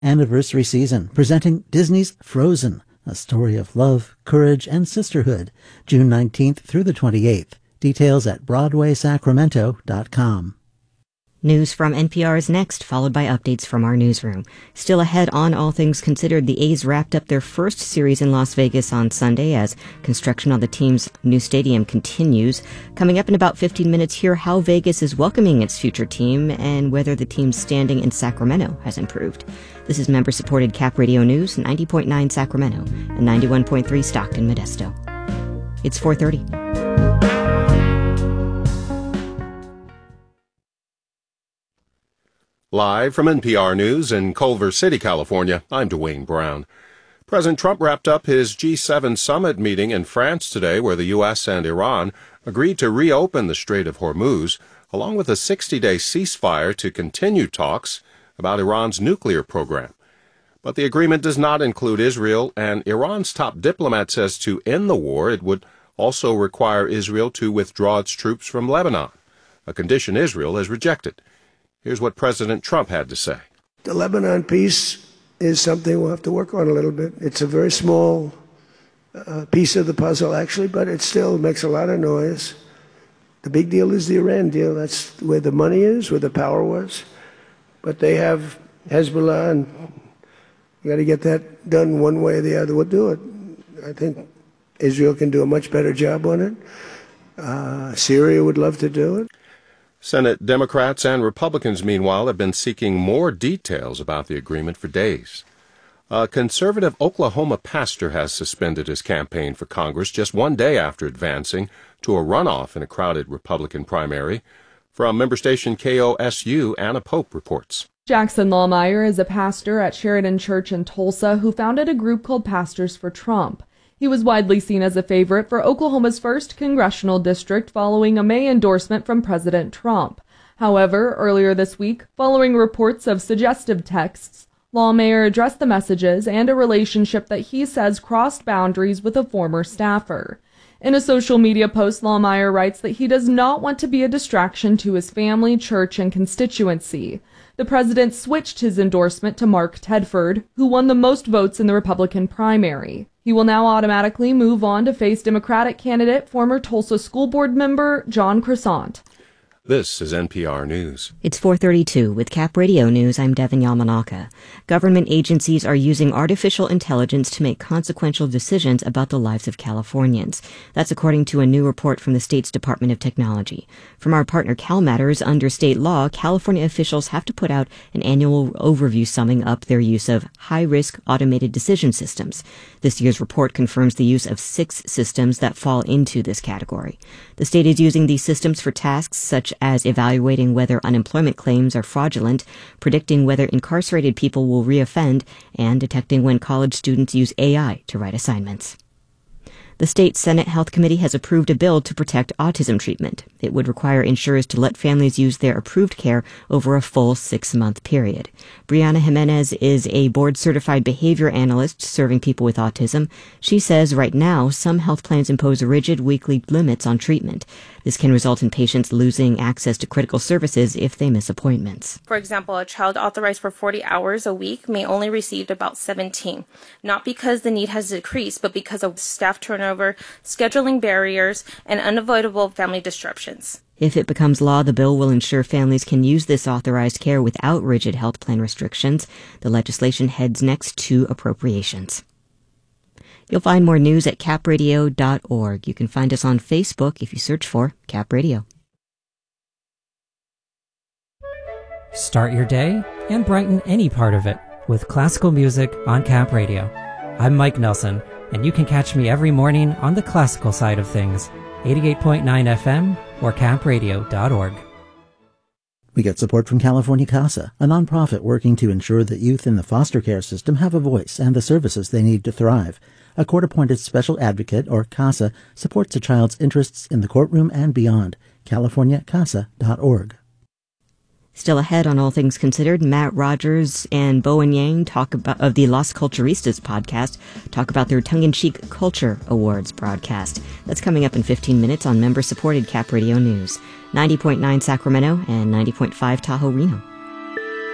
anniversary season, presenting Disney's Frozen, a story of love, courage, and sisterhood, June 19th through the 28th. Details at BroadwaySacramento.com. News from NPR is next, followed by updates from our newsroom. Still ahead on All Things Considered, the A's wrapped up their first series in Las Vegas on Sunday as construction on the team's new stadium continues. Coming up in about 15 minutes, hear how Vegas is welcoming its future team and whether the team's standing in Sacramento has improved. This is member-supported Cap Radio News, 90.9 Sacramento and 91.3 Stockton, Modesto. It's 4:30. Live from NPR News in Culver City, California, I'm Dwayne Brown. President Trump wrapped up his G7 summit meeting in France today, where the U.S. and Iran agreed to reopen the Strait of Hormuz, along with a 60-day ceasefire to continue talks about Iran's nuclear program. But the agreement does not include Israel, and Iran's top diplomat says to end the war, it would also require Israel to withdraw its troops from Lebanon, a condition Israel has rejected. Here's what President Trump had to say. The Lebanon peace is something we'll have to work on a little bit. It's a very small piece of the puzzle, actually, but it still makes a lot of noise. The big deal is the Iran deal. That's where the money is, where the power was. But they have Hezbollah, and you got to get that done one way or the other. We'll do it. I think Israel can do a much better job on it. Syria would love to do it. Senate Democrats and Republicans, meanwhile, have been seeking more details about the agreement for days. A conservative Oklahoma pastor has suspended his campaign for Congress just one day after advancing to a runoff in a crowded Republican primary. From member station KOSU, Anna Pope reports. Jackson Lawmeyer is a pastor at Sheridan Church in Tulsa who founded a group called Pastors for Trump. He was widely seen as a favorite for Oklahoma's first congressional district following a May endorsement from President Trump. However, earlier this week, following reports of suggestive texts, Lawmeyer addressed the messages and a relationship that he says crossed boundaries with a former staffer. In a social media post, Lawmeyer writes that he does not want to be a distraction to his family, church, and constituency. The president switched his endorsement to Mark Tedford, who won the most votes in the Republican primary. He will now automatically move on to face Democratic candidate, former Tulsa school board member John Crescent. This is NPR News. It's 4:32. With Cap Radio News, I'm Devin Yamanaka. Government agencies are using artificial intelligence to make consequential decisions about the lives of Californians. That's according to a new report from the state's Department of Technology. From our partner CalMatters, under state law, California officials have to put out an annual overview summing up their use of high-risk automated decision systems. This year's report confirms the use of 6 systems that fall into this category. The state is using these systems for tasks such as evaluating whether unemployment claims are fraudulent, predicting whether incarcerated people will reoffend, and detecting when college students use AI to write assignments. The state Senate Health Committee has approved a bill to protect autism treatment. It would require insurers to let families use their approved care over a full 6-month period. Brianna Jimenez is a board-certified behavior analyst serving people with autism. She says right now, some health plans impose rigid weekly limits on treatment. This can result in patients losing access to critical services if they miss appointments. For example, a child authorized for 40 hours a week may only receive about 17, not because the need has decreased, but because of staff turnover, scheduling barriers, and unavoidable family disruptions. If it becomes law, the bill will ensure families can use this authorized care without rigid health plan restrictions. The legislation heads next to appropriations. You'll find more news at capradio.org. You can find us on Facebook if you search for Cap Radio. Start your day and brighten any part of it with classical music on Cap Radio. I'm Mike Nelson, and you can catch me every morning on the classical side of things, 88.9 FM or capradio.org. We get support from California CASA, a nonprofit working to ensure that youth in the foster care system have a voice and the services they need to thrive. A court-appointed special advocate, or CASA, supports a child's interests in the courtroom and beyond. CaliforniaCASA.org. Still ahead on All Things Considered, Matt Rogers and Bowen Yang of the Las Culturistas podcast talk about their tongue-in-cheek Culture Awards broadcast. That's coming up in 15 minutes on member-supported Cap Radio News, 90.9 Sacramento and 90.5 Tahoe Reno.